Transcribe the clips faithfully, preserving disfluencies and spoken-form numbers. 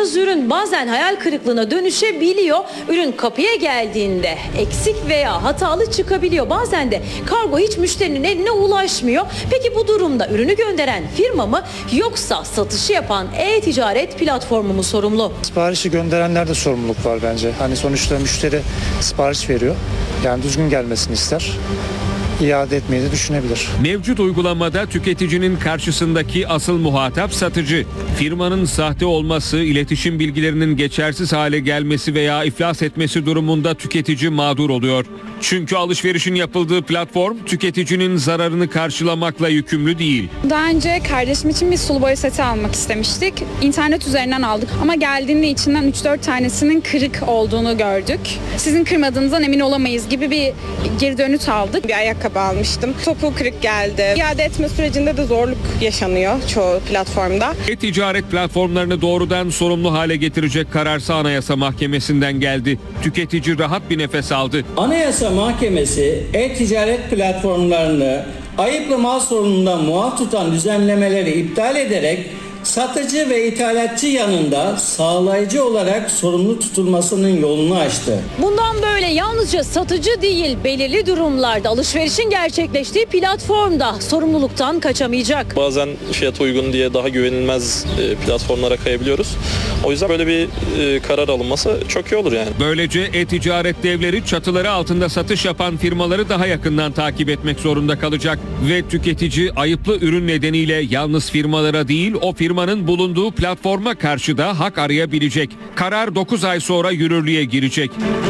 aldığınız ürün bazen hayal kırıklığına dönüşebiliyor. Ürün kapıya geldiğinde eksik veya hatalı çıkabiliyor. Bazen de kargo hiç müşterinin eline ulaşmıyor. Peki bu durumda ürünü gönderen firma mı yoksa satışı yapan e-ticaret platformu mu sorumlu? Siparişi gönderenlerde sorumluluk var bence. Hani sonuçta müşteri sipariş veriyor. Yani düzgün gelmesini ister. İade etmeyi de düşünebilir. Mevcut uygulamada tüketicinin karşısındaki asıl muhatap satıcı. Firmanın sahte olması, iletişim bilgilerinin geçersiz hale gelmesi veya iflas etmesi durumunda tüketici mağdur oluyor. Çünkü alışverişin yapıldığı platform tüketicinin zararını karşılamakla yükümlü değil. Daha önce kardeşim için bir sulu boya seti almak istemiştik. İnternet üzerinden aldık ama geldiğinde içinden üç dört tanesinin kırık olduğunu gördük. Sizin kırmadığınızdan emin olamayız gibi bir geri dönüt aldık. Bir ayakkabı almıştım. Topuğu kırık geldi. İade etme sürecinde de zorluk yaşanıyor çoğu platformda. E-ticaret platformlarını doğrudan sorumlu hale getirecek kararsa Anayasa Mahkemesi'nden geldi. Tüketici rahat bir nefes aldı. Anayasa Mahkemesi e-ticaret platformlarını ayıplı mal sorununda muaf tutan düzenlemeleri iptal ederek satıcı ve ithalatçı yanında sağlayıcı olarak sorumlu tutulmasının yolunu açtı. Bundan böyle yalnızca satıcı değil, belirli durumlarda alışverişin gerçekleştiği platformda sorumluluktan kaçamayacak. Bazen fiyat uygun diye daha güvenilmez platformlara kayabiliyoruz. O yüzden böyle bir karar alınması çok iyi olur yani. Böylece e-ticaret devleri çatıları altında satış yapan firmaları daha yakından takip etmek zorunda kalacak ve tüketici ayıplı ürün nedeniyle yalnız firmalara değil o firmanın bulunduğu platforma karşı da hak arayabilecek. Karar dokuz ay sonra yürürlüğe girecek.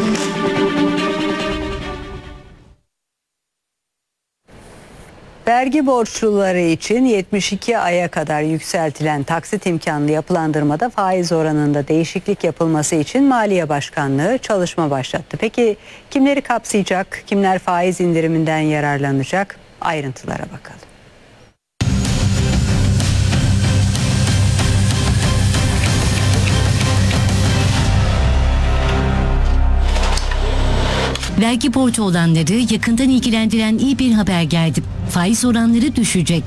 Vergi borçluları için yetmiş iki aya kadar yükseltilen taksit imkanlı yapılandırmada faiz oranında değişiklik yapılması için Maliye Başkanlığı çalışma başlattı. Peki kimleri kapsayacak, kimler faiz indiriminden yararlanacak? Ayrıntılara bakalım. Vergi borcu olanları yakından ilgilendiren iyi bir haber geldi. Faiz oranları düşecek.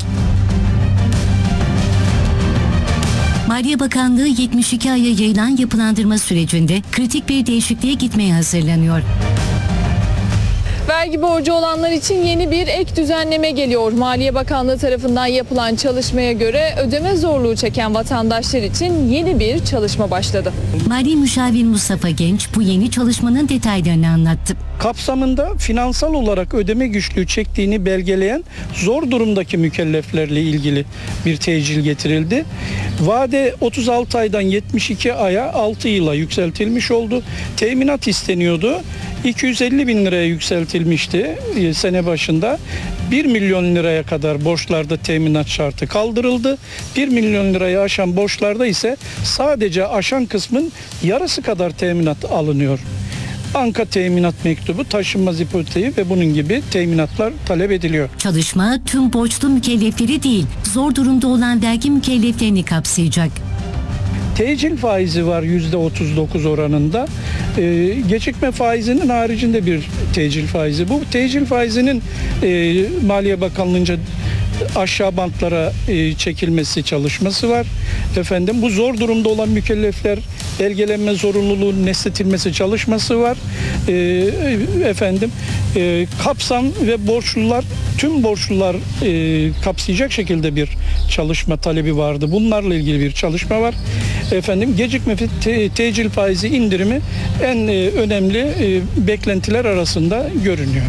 Maliye Bakanlığı yetmiş iki aya yayılan yapılandırma sürecinde kritik bir değişikliğe gitmeye hazırlanıyor. Vergi borcu olanlar için yeni bir ek düzenleme geliyor. Maliye Bakanlığı tarafından yapılan çalışmaya göre ödeme zorluğu çeken vatandaşlar için yeni bir çalışma başladı. Mali Müşavir Mustafa Genç bu yeni çalışmanın detaylarını anlattı. Kapsamında finansal olarak ödeme güçlüğü çektiğini belgeleyen zor durumdaki mükelleflerle ilgili bir tecil getirildi. Vade otuz altı aydan yetmiş iki aya altı yıla yükseltilmiş oldu. Teminat isteniyordu. iki yüz elli bin liraya yükseltilmişti sene başında. bir milyon liraya kadar borçlarda teminat şartı kaldırıldı. bir milyon lirayı aşan borçlarda ise sadece aşan kısmın yarısı kadar teminat alınıyor. Banka teminat mektubu, taşınmaz ipoteği ve bunun gibi teminatlar talep ediliyor. Çalışma tüm borçlu mükellefleri değil, zor durumda olan vergi mükelleflerini kapsayacak. Tecil faizi var yüzde otuz dokuz oranında. Ee, gecikme faizinin haricinde bir tecil faizi. Bu tecil faizinin e, Maliye Bakanlığı'nca aşağı bantlara e, çekilmesi çalışması var. Efendim bu zor durumda olan mükellefler belgelenme zorunluluğunun nesletilmesi çalışması var. E, efendim e, kapsam ve borçlular tüm borçlular e, kapsayacak şekilde bir çalışma talebi vardı. Bunlarla ilgili bir çalışma var. Efendim gecikme te, tecil faizi indirimi en e, önemli e, beklentiler arasında görünüyor.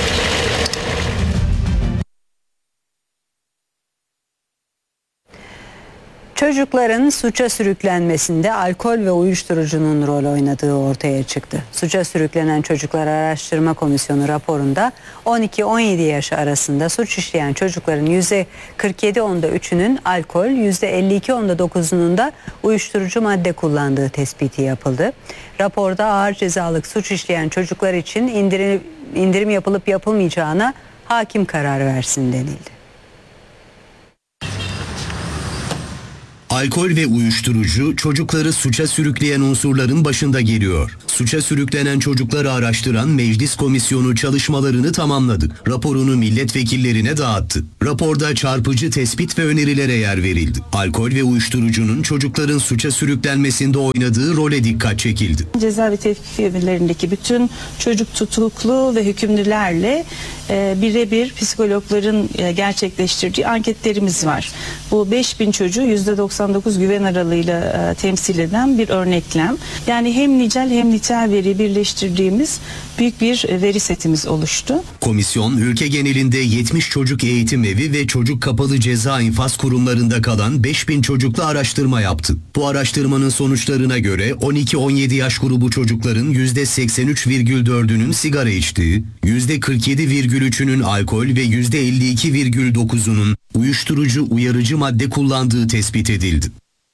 Çocukların suça sürüklenmesinde alkol ve uyuşturucunun rol oynadığı ortaya çıktı. Suça sürüklenen Çocuklar Araştırma Komisyonu raporunda on iki on yedi yaş arasında suç işleyen çocukların yüzde kırk yedi onda üçünün alkol, yüzde elli iki onda dokuzunun da uyuşturucu madde kullandığı tespiti yapıldı. Raporda ağır cezalık suç işleyen çocuklar için indirim, indirim yapılıp yapılmayacağına hakim karar versin denildi. Alkol ve uyuşturucu çocukları suça sürükleyen unsurların başında geliyor. Suça sürüklenen çocukları araştıran Meclis Komisyonu çalışmalarını tamamladı. Raporunu milletvekillerine dağıttı. Raporda çarpıcı tespit ve önerilere yer verildi. Alkol ve uyuşturucunun çocukların suça sürüklenmesinde oynadığı role dikkat çekildi. Ceza ve tevkif emirlerindeki bütün çocuk tutuklu ve hükümlülerle e, birebir psikologların e, gerçekleştirdiği anketlerimiz var. Bu beş bin çocuğu yüzde doksan dokuz güven aralığıyla e, temsil eden bir örneklem. Yani hem nicel hem nitel veri birleştirdiğimiz büyük bir e, veri setimiz oluştu. Komisyon ülke genelinde yetmiş çocuk eğitim evi ve çocuk kapalı ceza infaz kurumlarında kalan beş bin çocukla araştırma yaptı. Bu araştırmanın sonuçlarına göre on iki on yedi yaş grubu çocukların yüzde seksen üç virgül dördünün sigara içtiği, yüzde kırk yedi virgül üçünün alkol ve yüzde elli iki virgül dokuzunun uyuşturucu uyarıcı madde kullandığı tespit edildi.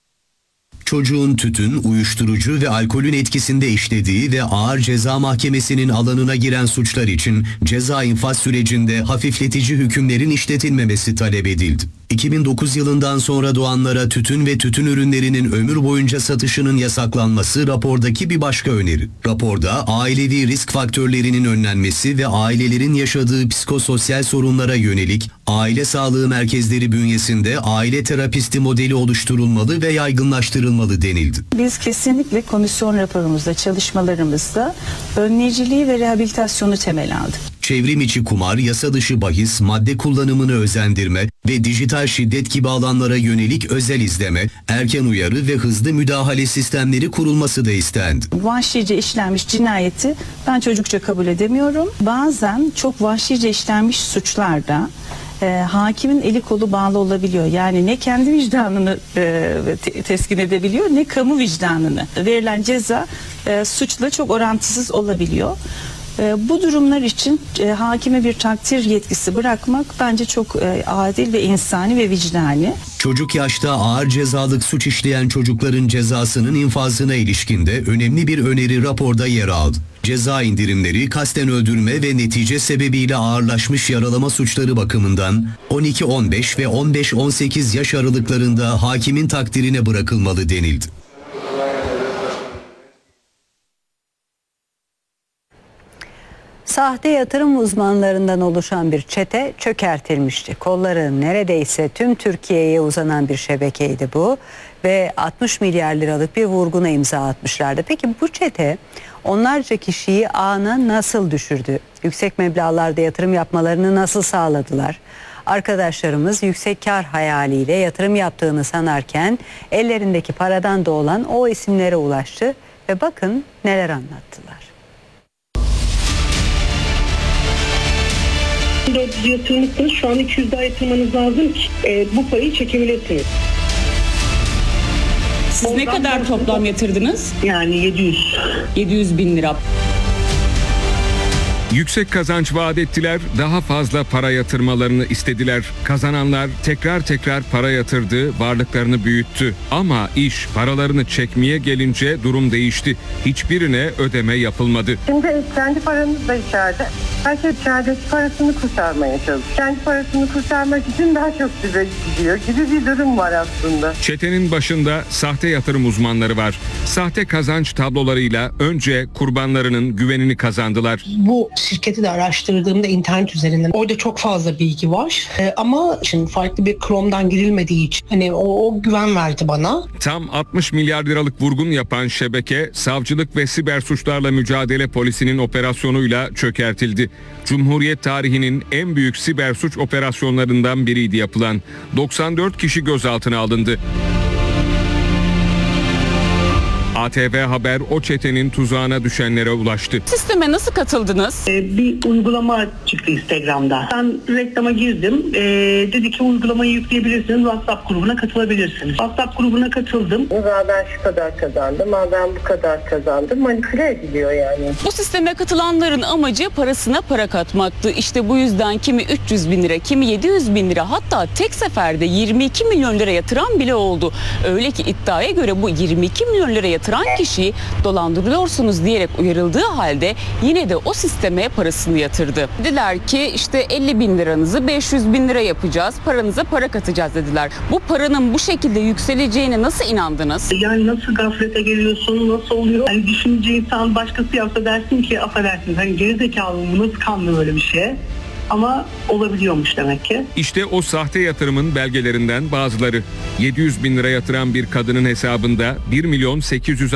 Çocuğun tütün, uyuşturucu ve alkolün etkisinde işlediği ve ağır ceza mahkemesinin alanına giren suçlar için ceza infaz sürecinde hafifletici hükümlerin işletilmemesi talep edildi. iki bin dokuz yılından sonra doğanlara tütün ve tütün ürünlerinin ömür boyunca satışının yasaklanması rapordaki bir başka öneri. Raporda ailevi risk faktörlerinin önlenmesi ve ailelerin yaşadığı psikososyal sorunlara yönelik aile sağlığı merkezleri bünyesinde aile terapisti modeli oluşturulmalı ve yaygınlaştırılmalı denildi. Biz kesinlikle komisyon raporumuzda, çalışmalarımızda önleyiciliği ve rehabilitasyonu temel aldık. Çevrim içi kumar, yasa dışı bahis, madde kullanımını özendirme ve dijital şiddet gibi alanlara yönelik özel izleme, erken uyarı ve hızlı müdahale sistemleri kurulması da istendi. Vahşice işlenmiş cinayeti ben çocukça kabul edemiyorum. Bazen çok vahşice işlenmiş suçlarda e, hakimin eli kolu bağlı olabiliyor. Yani ne kendi vicdanını e, te- teskin edebiliyor ne kamu vicdanını. Verilen ceza e, suçla çok orantısız olabiliyor. Bu durumlar için e, hakime bir takdir yetkisi bırakmak bence çok e, adil ve insani ve vicdani. Çocuk yaşta ağır cezalık suç işleyen çocukların cezasının infazına ilişkinde önemli bir öneri raporda yer aldı. Ceza indirimleri kasten öldürme ve netice sebebiyle ağırlaşmış yaralama suçları bakımından on iki on beş ve on beş on sekiz yaş aralıklarında hakimin takdirine bırakılmalı denildi. Sahte yatırım uzmanlarından oluşan bir çete çökertilmişti. Kolları neredeyse tüm Türkiye'ye uzanan bir şebekeydi bu ve altmış milyar liralık bir vurguna imza atmışlardı. Peki bu çete onlarca kişiyi ağına nasıl düşürdü? Yüksek meblağlarda yatırım yapmalarını nasıl sağladılar? Arkadaşlarımız yüksek kar hayaliyle yatırım yaptığını sanarken ellerindeki paradan doğulan o isimlere ulaştı ve bakın neler anlattılar. dört yüz yatırmışsınız, şu an iki yüz daha yatırmanız lazım ki e, bu payı çekebilirsiniz. Siz Ondan ne kadar toplam yatırdınız? Yani yedi yüz. yedi yüz bin lira. Yüksek kazanç vaat ettiler, daha fazla para yatırmalarını istediler. Kazananlar tekrar tekrar para yatırdı, varlıklarını büyüttü. Ama iş paralarını çekmeye gelince durum değişti. Hiçbirine ödeme yapılmadı. Şimdi kendi paranız da içeride. Herkes içerideki parasını kurtarmaya çalışıyor. Kendi parasını kurtarmak için daha çok dibe gidiyor gibi bir durum var aslında. Çetenin başında sahte yatırım uzmanları var. Sahte kazanç tablolarıyla önce kurbanlarının güvenini kazandılar. Bu şirketi de araştırdığımda internet üzerinden orada çok fazla bilgi var ee, ama şimdi farklı bir Chrome'dan girilmediği için hani o, o güven verdi bana. Tam altmış milyar liralık vurgun yapan şebeke savcılık ve siber suçlarla mücadele polisinin operasyonuyla çökertildi. Cumhuriyet tarihinin en büyük siber suç operasyonlarından biriydi yapılan. doksan dört kişi gözaltına alındı. A T V Haber o çetenin tuzağına düşenlere ulaştı. Sisteme nasıl katıldınız? Ee, bir uygulama çıktı Instagram'da. Ben reklama girdim. Ee, dedi ki uygulamayı yükleyebilirsiniz. WhatsApp grubuna katılabilirsiniz. WhatsApp grubuna katıldım. Ya ben şu kadar kazandım. Ya ben bu kadar kazandım. Manipüle ediliyor yani. Bu sisteme katılanların amacı parasına para katmaktı. İşte bu yüzden kimi üç yüz bin lira, kimi yedi yüz bin lira, hatta tek seferde yirmi iki milyon lira yatıran bile oldu. Öyle ki iddiaya göre bu yirmi iki milyon lira yatıran yatıran kişiyi dolandırıyorsunuz diyerek uyarıldığı halde yine de o sisteme parasını yatırdı. Dediler ki işte elli bin liranızı beş yüz bin lira yapacağız, paranıza para katacağız dediler. Bu paranın bu şekilde yükseleceğine nasıl inandınız? Yani nasıl gaflete geliyorsun, nasıl oluyor? Hani düşünce insan başkası yapsa dersin ki affedersiniz hani gerizekalı mı, nasıl kandı böyle bir şeye? Ama olabiliyormuş demek ki. İşte o sahte yatırımın belgelerinden bazıları. yedi yüz bin lira yatıran bir kadının hesabında bir milyon sekiz yüz